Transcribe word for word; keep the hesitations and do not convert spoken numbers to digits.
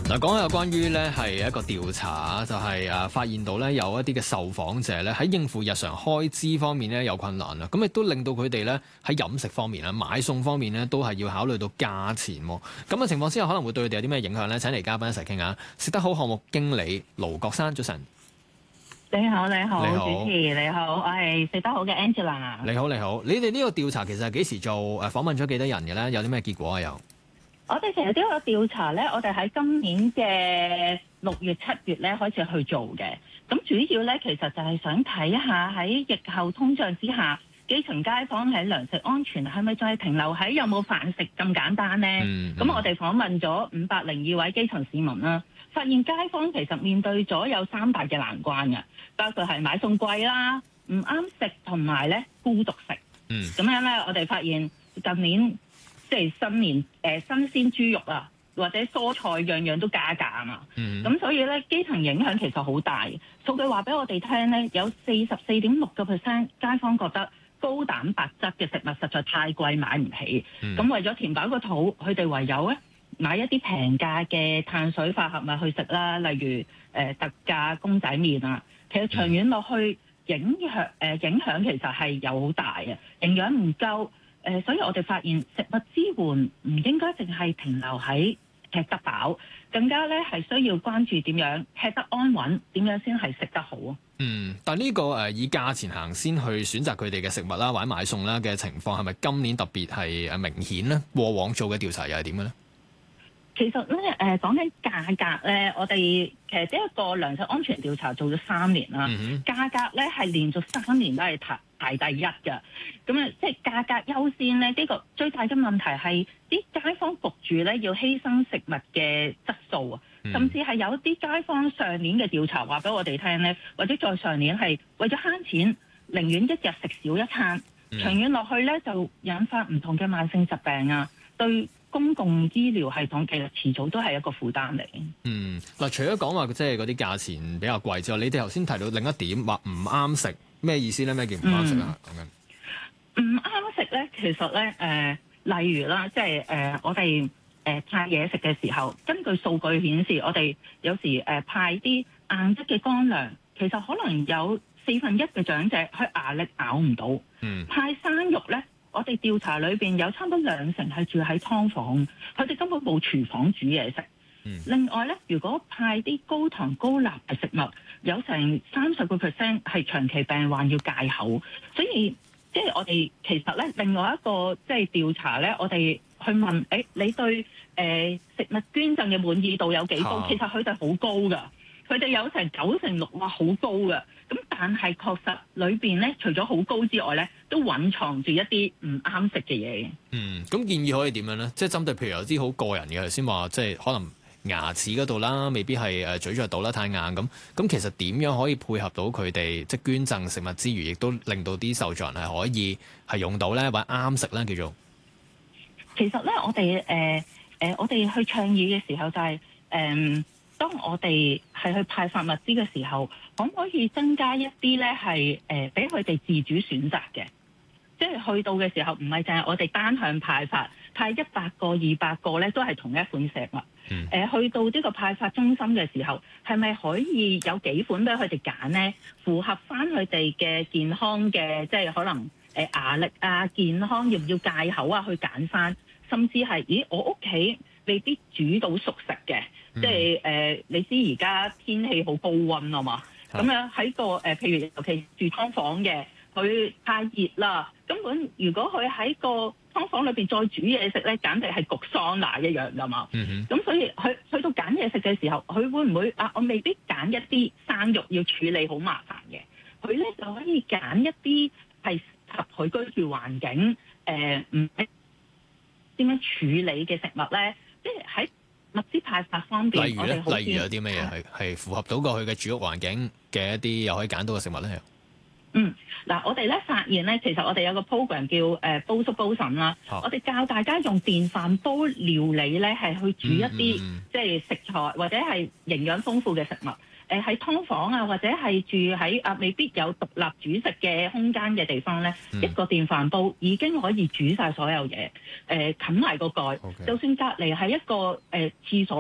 嗱，講下有關於咧係一個調查，就係、是、誒發現到咧有一啲嘅受訪者咧喺應付日常開支方面咧有困難啦，咁亦都令到佢哋咧喺飲食方面啊、買餸方面咧都係要考慮到價錢喎。咁嘅情況之下，可能會對佢哋有啲咩影響咧？請嚟嘉賓一齊傾下。食得好項目經理盧國珊，早晨。 你好，你好， 你好主持你好，我係食得好嘅 Angela。 你好，你好。你哋呢個調查其實係幾時做？誒訪問咗幾多人嘅咧？有啲咩結果啊？有？ 我哋其實呢個調查咧，我哋喺今年嘅六月、七月咧開始去做嘅。咁主要咧，其實就係想睇下喺疫後通脹之下，基層街坊喺糧食安全係咪再停留喺有冇飯食咁簡單咧？咁、嗯嗯、我哋訪問咗五百零二位基層市民啦，發現街坊其實面對咗有三大嘅難關嘅，包括係買餸貴啦、唔啱食同埋咧孤獨食。嗯，咁樣咧，我哋發現近年。即係新年誒、呃、新鮮豬肉啊，或者蔬菜樣樣都加價啊嘛。咁、mm-hmm. 所以咧，基層影響其實好大。數據話俾我哋聽咧，有四十四點六個 percent 街坊覺得高蛋白質嘅食物實在太貴，買唔起。咁、mm-hmm. 為咗填飽個肚，佢哋唯有咧買一啲平價嘅碳水化合物去食啦，例如誒、呃、特價公仔麵啊。其實長遠落去影響誒、呃、影響其實係有好大嘅，營養唔夠。誒、呃，所以我哋發現食物支援唔應該淨係停留喺吃得飽，更加咧係需要關注點樣吃得安穩，點樣先係食得好啊。嗯， 但係、這、呢個誒、呃、以價錢行先去選擇佢哋嘅食物啦，或者買餸啦嘅情況，係咪今年特別係誒明顯咧？過往做嘅調查又係點嘅咧？ 其實咧，誒講緊價格咧，我哋其實呢一個糧食安全調查做咗三年啦，嗯、價格咧係連續三年都係排排第一嘅。咁啊，即係價格優先咧，呢、這個最大嘅問題係啲街坊焗住咧要犧牲食物嘅質素啊、嗯，甚至係有啲街坊上年嘅調查話俾我哋聽咧，或者再上年係為咗慳錢，寧願一日食少一餐，嗯、長遠落去咧就引發唔同嘅慢性疾病啊，對公共醫療系統其實遲早都係一個負擔嚟。嗯， 嗱，除咗講話即係嗰啲價錢比較貴之外，你哋頭先提到另一點話唔啱食，咩意思咧？咩叫唔啱食啊？講緊唔啱食咧，其實咧誒、呃，例如啦，即係誒、呃，我哋誒、呃、派嘢食嘅時候，根據數據顯示，我哋有時誒、呃、派啲硬質嘅乾糧，其實可能有四分一嘅長者佢牙力咬唔到。嗯，派生肉咧。我哋調查裏邊有差唔多兩成係住喺劏房，佢哋根本冇廚房煮嘢食。嗯、另外咧，如果派啲高糖高鈉嘅食物，有成三十個 percent 係長期病患要戒口。所以即係我哋其實咧，另外一個即係調查咧，我哋去問，誒、欸、你對誒、呃、食物捐贈嘅滿意度有幾高？啊、其實佢哋好高㗎，佢哋有成九成六，話好高㗎。咁但係確實裏邊咧，除咗好高之外咧，都隱藏住一啲唔啱食嘅嘢。 嗯，咁建議可以點樣咧？即係針對譬如有啲好個人嘅，頭先話即係可能牙齒嗰度啦，未必係誒咀嚼到啦，太硬咁。咁其實點樣可以配合到佢哋即係捐贈食物之餘，亦都令到啲受助人係可以係用到咧，或者啱食咧叫做？ 其實咧，我哋誒誒，我哋去倡議嘅時候就係、是、誒。呃當我哋係去派發物資嘅時候，可唔可以增加一啲咧係誒俾佢哋自主選擇嘅？即係去到嘅時候，唔係淨係我哋單向派發，派一百個、二百個咧都係同一款食物。誒、嗯呃，去到呢個派發中心嘅時候，係咪可以有幾款俾佢哋揀咧？符合翻佢哋嘅健康嘅，即係可能誒、呃、牙力啊、健康要唔要戒口啊，去揀翻，甚至係咦我屋企未必煮到熟食嘅。即係誒、呃，你知而家天氣好高溫啊嘛，咁樣喺個誒、呃，譬如尤其住劏房嘅，佢太熱啦，根本如果佢喺個劏房裏邊再煮嘢食咧，簡直係焗桑拿一樣噶嘛。咁、嗯、所以去去到揀嘢食嘅時候，佢會唔會啊？我未必揀一啲生肉要處理好麻煩嘅，佢咧就可以揀一啲係合佢居住環境誒，唔點樣處理嘅食物咧，即係喺物資派發方面， 例如咧，例如有啲咩嘢係係符合到過去嘅住屋環境嘅一啲又可以揀到嘅食物咧？ 嗯，嗱，我哋咧發現咧，其實我哋有個 program 叫誒、呃、煲叔煲嬸啦，啊、我哋教大家用電飯煲料理咧，係去煮一啲、嗯嗯、即係食材或者係營養豐富嘅食物。誒喺劏房啊，或者係住喺啊未必有獨立煮食嘅空間嘅地方咧、嗯，一個電飯煲已經可以煮晒所有嘢，誒冚埋個蓋，okay. 就算隔離係一個誒、呃、廁所。